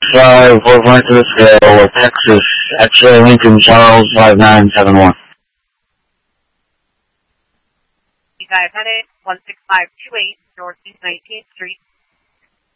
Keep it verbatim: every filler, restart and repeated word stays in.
five, four point to the scale, Texas, X-ray Lincoln Charles, five nine seven one. Diabetic, one six five two eight, Northeast nineteenth Street.